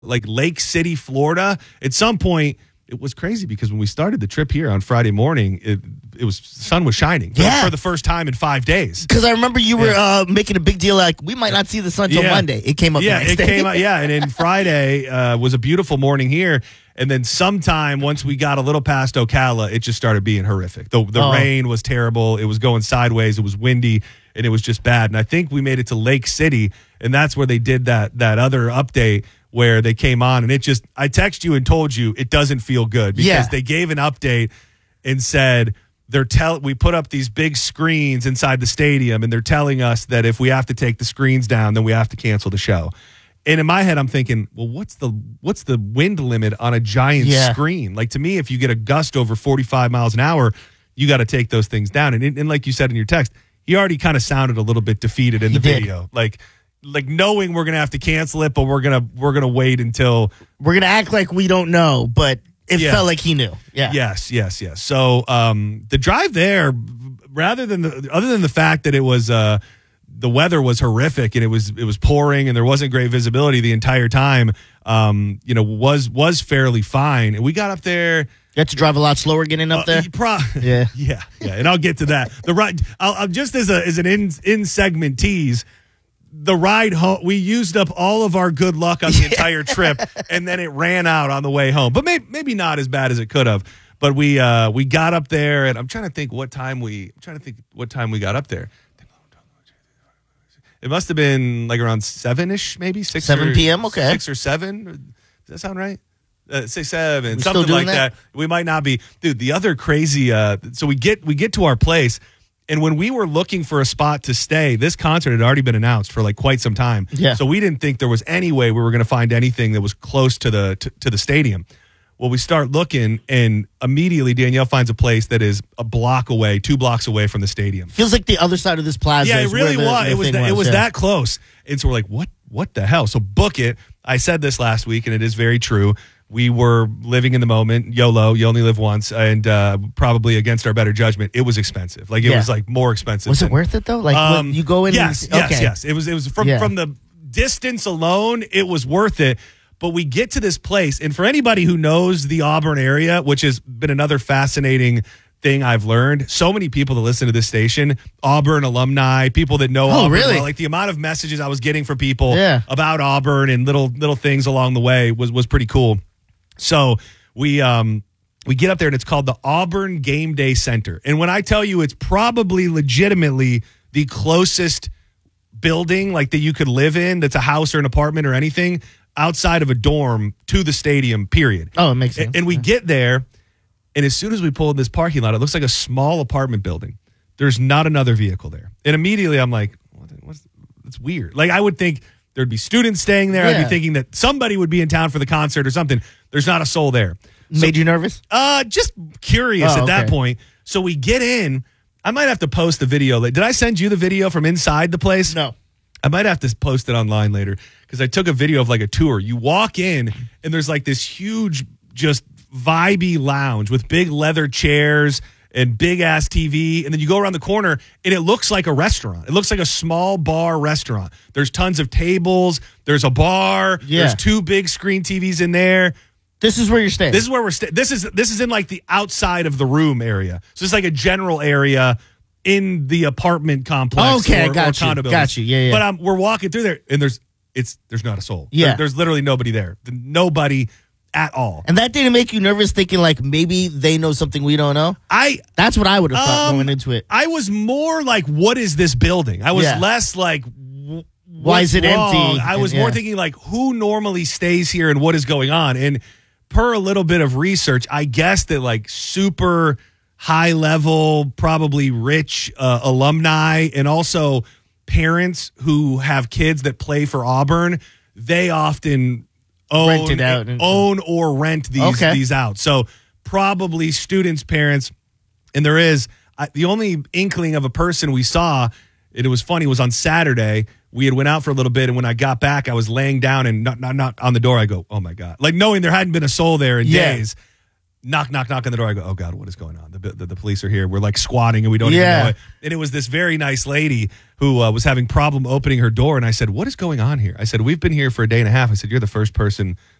like Lake City, Florida. At some point, it was crazy because when we started the trip here on Friday morning, the sun was shining for the first time in 5 days. Because I remember you were making a big deal like, we might not see the sun till Monday. It came up the next day. Came out, and then Friday was a beautiful morning here. And then sometime once we got a little past Ocala, it just started being horrific. The rain was terrible. It was going sideways. It was windy, and it was just bad. And I think we made it to Lake City, and that's where they did that other update where they came on. And I texted you and told you it doesn't feel good because they gave an update and said we put up these big screens inside the stadium, and they're telling us that if we have to take the screens down, then we have to cancel the show. And in my head, I'm thinking, well, what's the wind limit on a giant screen? Like, to me, if you get a gust over 45 miles an hour, you got to take those things down. And like you said in your text, he already kind of sounded a little bit defeated in the video. Like knowing we're going to have to cancel it, but we're going to wait until... We're going to act like we don't know, but it felt like he knew. Yeah. Yes. So the drive there, other than the fact that it was... the weather was horrific and it was pouring and there wasn't great visibility the entire time. Was fairly fine. And we got up there. You had to drive a lot slower getting up there. Yeah. And I'll get to that. The ride. I'll just as an in segment tease. The ride home, we used up all of our good luck on the entire trip, and then it ran out on the way home. But maybe not as bad as it could have. But we got up there, and I'm trying to think what time we got up there. It must have been like around 7-ish, maybe 7 p.m. Okay, 6 or 7. Does that sound right? Say 7, something like that. We might not be, dude. The other crazy. So we get to our place, and when we were looking for a spot to stay, this concert had already been announced for like quite some time. Yeah. So we didn't think there was any way we were going to find anything that was close to the stadium. Well, we start looking, and immediately Danielle finds a place that is 2 blocks away from the stadium. Feels like the other side of this plaza. Yeah, it really was. It was that close. And so we're like, what the hell? So book it. I said this last week, and it is very true. We were living in the moment, YOLO, you only live once, and probably against our better judgment, it was expensive. Like, it was like more expensive. Was it worth it, though? Like, when you go in? Yes. It was from the distance alone, it was worth it. But we get to this place, and for anybody who knows the Auburn area, which has been another fascinating thing I've learned, so many people that listen to this station, Auburn alumni, people that know Auburn, really? Like the amount of messages I was getting from people about Auburn and little things along the way was pretty cool. So we get up there, and it's called the Auburn Game Day Center. And when I tell you it's probably legitimately the closest building like that you could live in, that's a house or an apartment or anything, outside of a dorm to the stadium, period. Oh, it makes sense. And we get there, and as soon as we pull in this parking lot, it looks like a small apartment building. There's not another vehicle there. And immediately I'm like, it's weird. Like, I would think there'd be students staying there. I'd be thinking that somebody would be in town for the concert or something. There's not a soul there. Made you nervous? Just curious at that point. So we get in. I might have to post the video. Did I send you the video from inside the place? No. I might have to post it online later because I took a video of like a tour. You walk in, and there's like this huge, just vibey lounge with big leather chairs and big ass TV. And then you go around the corner, and it looks like a restaurant. It looks like a small bar restaurant. There's tons of tables. There's a bar. Yeah. There's 2 big screen TVs in there. This is where you're staying. This is where we're staying. This is in like the outside of the room area. So it's like a general area in the apartment complex. Okay, or got you. Yeah. But we're walking through there, and there's not a soul. Yeah. There's literally nobody there. Nobody at all. And that didn't make you nervous, thinking like maybe they know something we don't know? That's what I would have thought going into it. I was more like, what is this building? I was less like, why is it empty? I was more thinking like, who normally stays here and what is going on? And per a little bit of research, I guess that like super high level, probably rich alumni, and also parents who have kids that play for Auburn, they often own or rent these out. So probably students' parents, and there is the only inkling of a person we saw. It was funny. It was on Saturday. We had went out for a little bit, and when I got back, I was laying down and not on the door. I go, oh my God, like knowing there hadn't been a soul there in days. knock on the door. I go, oh God, what is going on? The police are here. We're like squatting and we don't even know it. And it was this very nice lady who was having problem opening her door. And I said, what is going on here? I said, we've been here for a day and a half. I said, you're the first person